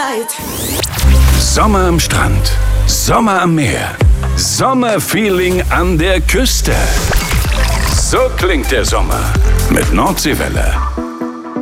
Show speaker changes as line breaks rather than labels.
Zeit.
Sommer am Strand, Sommer am Meer, Sommerfeeling an der Küste. So klingt der Sommer mit Nordseewelle.